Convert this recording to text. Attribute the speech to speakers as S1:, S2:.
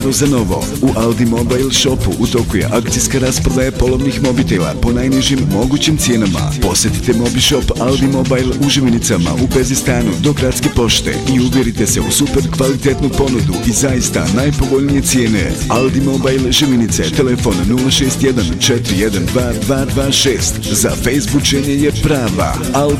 S1: za novo. U Aldi Mobile Shopu u toku je akcijska rasprodaja polovnih mobitela po najnižim mogućim cijenama. Posjetite Mobishop Aldi Mobile u Živinicama u Pezistanu do Gradske pošte i uvjerite se u super kvalitetnu ponudu i zaista najpovoljnije cijene. Aldi Mobile Živinice, telefon 061 412 226. Za Facebookenje je prava Aldi